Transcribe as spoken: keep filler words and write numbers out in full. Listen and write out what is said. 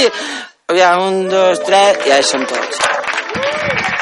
Aviam, un, dos, tres, ja hi som tots.